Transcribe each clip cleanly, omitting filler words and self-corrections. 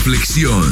reflexión.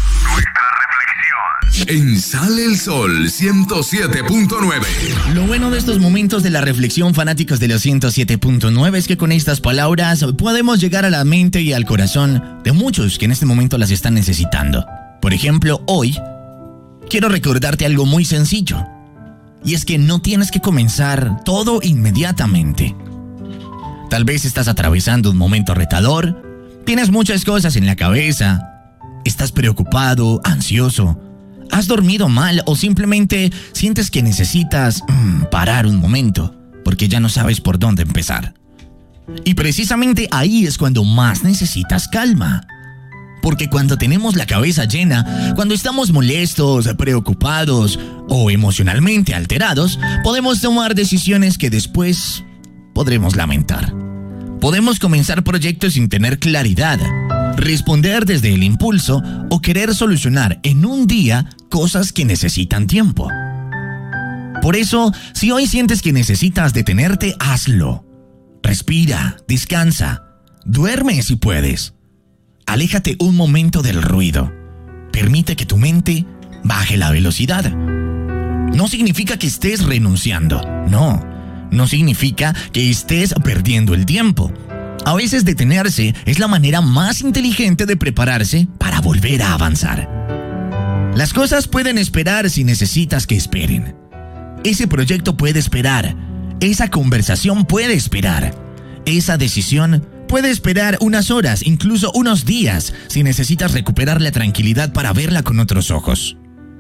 En Sale el Sol 107.9. Lo bueno de estos momentos de la reflexión, fanáticos de los 107.9, es que con estas palabras podemos llegar a la mente y al corazón de muchos que en este momento las están necesitando. Por ejemplo, hoy quiero recordarte algo muy sencillo. Y es que no tienes que comenzar todo inmediatamente. Tal vez estás atravesando un momento retador, tienes muchas cosas en la cabeza, estás preocupado, ansioso, has dormido mal o simplemente sientes que necesitas parar un momento porque ya no sabes por dónde empezar. Y precisamente ahí es cuando más necesitas calma. Porque cuando tenemos la cabeza llena, cuando estamos molestos, preocupados o emocionalmente alterados, podemos tomar decisiones que después podremos lamentar. Podemos comenzar proyectos sin tener claridad, responder desde el impulso o querer solucionar en un día cosas que necesitan tiempo. Por eso, si hoy sientes que necesitas detenerte, hazlo. Respira, descansa, duerme si puedes. Aléjate un momento del ruido. Permite que tu mente baje la velocidad. No significa que estés renunciando, no significa que estés perdiendo el tiempo. A veces detenerse es la manera más inteligente de prepararse para volver a avanzar. Las cosas pueden esperar si necesitas que esperen. Ese proyecto puede esperar. Esa conversación puede esperar. Esa decisión puede esperar unas horas, incluso unos días, si necesitas recuperar la tranquilidad para verla con otros ojos.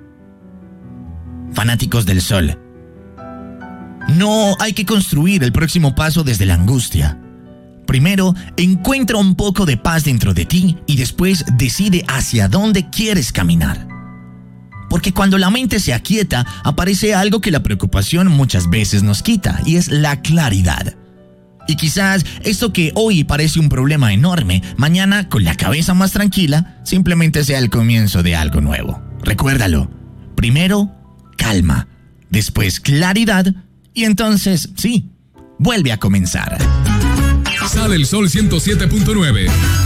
Fanáticos del sol, no hay que construir el próximo paso desde la angustia. Primero, encuentra un poco de paz dentro de ti y después decide hacia dónde quieres caminar. Porque cuando la mente se aquieta, aparece algo que la preocupación muchas veces nos quita, y es la claridad. Y quizás esto que hoy parece un problema enorme, mañana con la cabeza más tranquila, simplemente sea el comienzo de algo nuevo. Recuérdalo. Primero, calma. Después, claridad. Y entonces, sí, vuelve a comenzar. Sale el Sol 107.9.